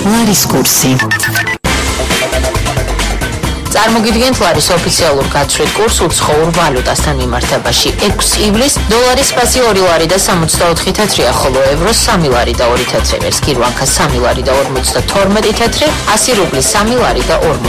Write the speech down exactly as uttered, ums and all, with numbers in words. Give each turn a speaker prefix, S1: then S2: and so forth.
S1: ლარის კურსი. წარმოგიდგენთ ლარის ოფიციალურ გაცვლით კურსს უცხოურ ვალუტასთან მიმართებაში. ექვსი ივლისს დოლარის ფასი ორი ლარი და სამოცდაოთხი თეთრია, ხოლო ევროს სამი ლარი და ორი თეთრი. ვერსკირვანქა სამი ლარი და ორმოცდათორმეტი თეთრი, ასი რუბლის სამი ლარი და ორმოცდაოთხი